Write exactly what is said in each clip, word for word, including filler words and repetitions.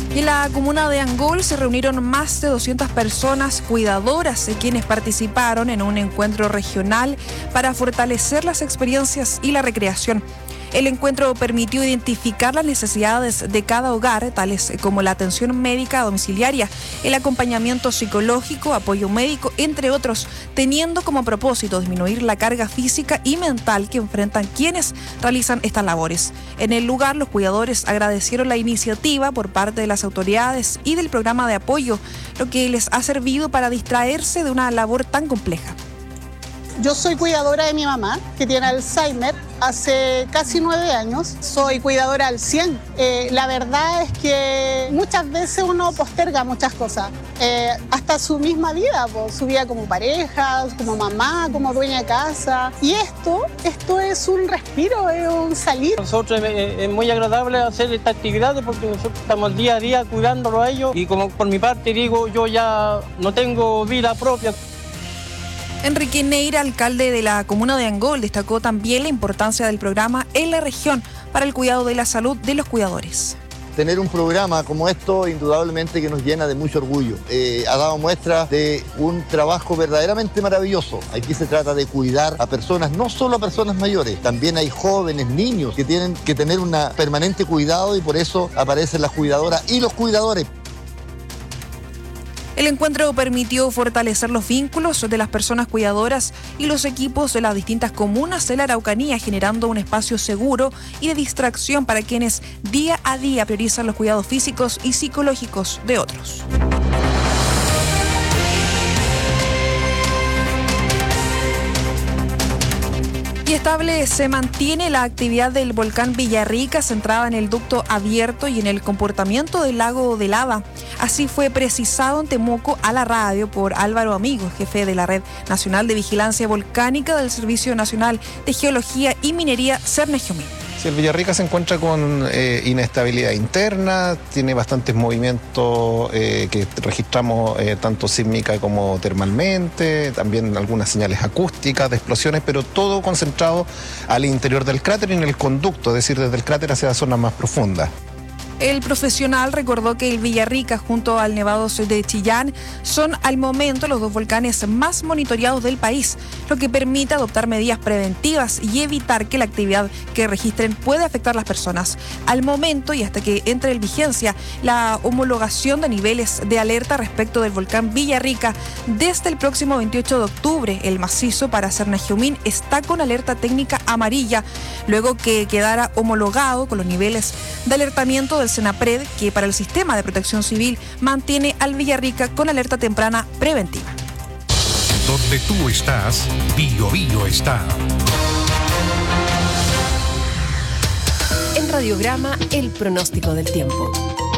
Y en la comuna de Angol se reunieron más de doscientas personas cuidadoras eh, quienes participaron en un encuentro regional para fortalecer las experiencias y la recreación. El encuentro permitió identificar las necesidades de cada hogar, tales como la atención médica domiciliaria, el acompañamiento psicológico, apoyo médico, entre otros, teniendo como propósito disminuir la carga física y mental que enfrentan quienes realizan estas labores. En el lugar, los cuidadores agradecieron la iniciativa por parte de las autoridades y del programa de apoyo, lo que les ha servido para distraerse de una labor tan compleja. Yo soy cuidadora de mi mamá, que tiene Alzheimer, hace casi nueve años. Soy cuidadora al cien. Eh, la verdad es que muchas veces uno posterga muchas cosas, eh, hasta su misma vida, pues, su vida como pareja, como mamá, como dueña de casa. Y esto, esto es un respiro, es un salir. Nosotros es, es muy agradable hacer esta actividad porque nosotros estamos día a día cuidándolo a ellos. Y como por mi parte digo, yo ya no tengo vida propia. Enrique Neira, alcalde de la comuna de Angol, destacó también la importancia del programa en la región para el cuidado de la salud de los cuidadores. Tener un programa como esto indudablemente que nos llena de mucho orgullo. Eh, ha dado muestras de un trabajo verdaderamente maravilloso. Aquí se trata de cuidar a personas, no solo a personas mayores, también hay jóvenes, niños que tienen que tener un permanente cuidado y por eso aparecen las cuidadoras y los cuidadores. El encuentro permitió fortalecer los vínculos de las personas cuidadoras y los equipos de las distintas comunas de la Araucanía, generando un espacio seguro y de distracción para quienes día a día priorizan los cuidados físicos y psicológicos de otros. Y estable se mantiene la actividad del volcán Villarrica, centrada en el ducto abierto y en el comportamiento del lago de lava. Así fue precisado en Temuco a la radio por Álvaro Amigo, jefe de la Red Nacional de Vigilancia Volcánica del Servicio Nacional de Geología y Minería, Cernegiomín. Sí, el Villarrica se encuentra con eh, inestabilidad interna, tiene bastantes movimientos eh, que registramos eh, tanto sísmica como termalmente, también algunas señales acústicas de explosiones, pero todo concentrado al interior del cráter y en el conducto, es decir, desde el cráter hacia las zonas más profundas. El profesional recordó que el Villarrica junto al Nevado de Chillán son al momento los dos volcanes más monitoreados del país, lo que permite adoptar medidas preventivas y evitar que la actividad que registren pueda afectar a las personas. Al momento y hasta que entre en vigencia la homologación de niveles de alerta respecto del volcán Villarrica, desde el próximo veintiocho de octubre el macizo para Cernegiomín está con alerta técnica amarilla, luego que quedara homologado con los niveles de alertamiento del Senapred, que para el Sistema de Protección Civil mantiene al Villarrica con alerta temprana preventiva. Donde tú estás, Bio Bio está. En Radiograma, el pronóstico del tiempo.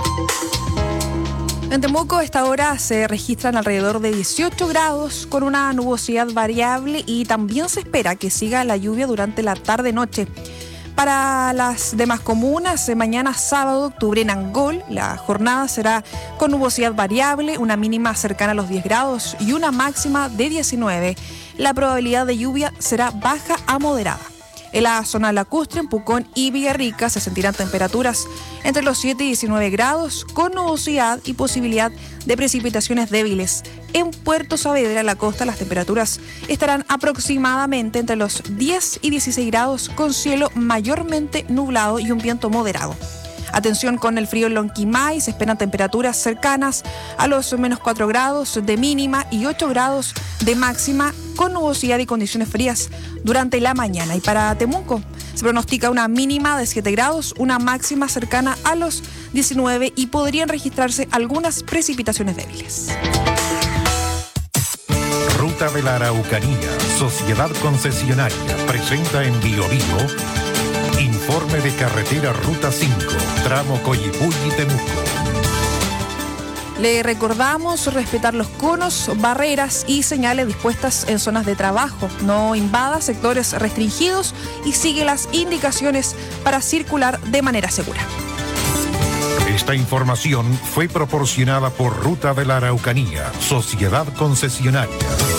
En Temuco a esta hora se registran alrededor de dieciocho grados con una nubosidad variable y también se espera que siga la lluvia durante la tarde-noche. Para las demás comunas, mañana sábado, octubre en Angol, la jornada será con nubosidad variable, una mínima cercana a los diez grados y una máxima de diecinueve. La probabilidad de lluvia será baja a moderada. En la zona lacustre, en Pucón y Villarrica, se sentirán temperaturas entre los siete y diecinueve grados, con nubosidad y posibilidad de precipitaciones débiles. En Puerto Saavedra, la costa, las temperaturas estarán aproximadamente entre los diez y dieciséis grados, con cielo mayormente nublado y un viento moderado. Atención con el frío en Lonquimay, se esperan temperaturas cercanas a los menos cuatro grados de mínima y ocho grados de máxima, con nubosidad y condiciones frías durante la mañana. Y para Temuco se pronostica una mínima de siete grados, una máxima cercana a los diecinueve y podrían registrarse algunas precipitaciones débiles. Ruta de la Araucanía, Sociedad Concesionaria, presenta en Bio Bio informe de carretera Ruta cinco, tramo Coyipulli-Temuco. Le recordamos respetar los conos, barreras y señales dispuestas en zonas de trabajo. No invada sectores restringidos y sigue las indicaciones para circular de manera segura. Esta información fue proporcionada por Ruta de la Araucanía, Sociedad Concesionaria.